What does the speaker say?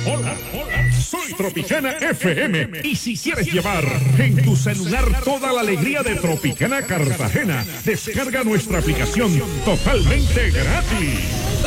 Soy Tropicana FM. Y si quieres llevar en tu celular toda la alegría de Tropicana Cartagena, descarga nuestra aplicación totalmente gratis.